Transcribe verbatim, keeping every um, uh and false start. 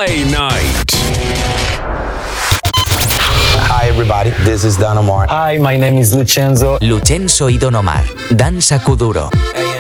Play Night. Hi everybody, this is Don Omar. Hi, my name is Lucenzo. Lucenzo y Don Omar. Danza Kuduro. Hey,